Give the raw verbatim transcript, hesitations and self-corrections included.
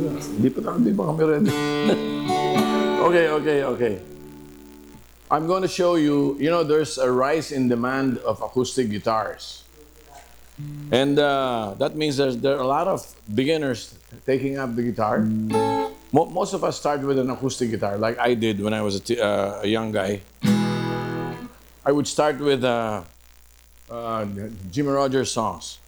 Di pa, di pa kami ready. Okay, okay, okay. I'm going to show you, you know, there's a rise in demand of acoustic guitars. And uh, that means there's, there are a lot of beginners taking up the guitar. Mo- most of us start with an acoustic guitar, like I did when I was a, t- uh, a young guy. I would start with uh, uh, Jimmy Rogers songs.